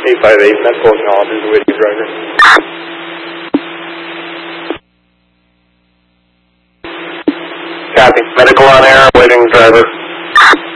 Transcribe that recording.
858, medical acknowledges awaiting driver. Copy. Medical on air, awaiting driver.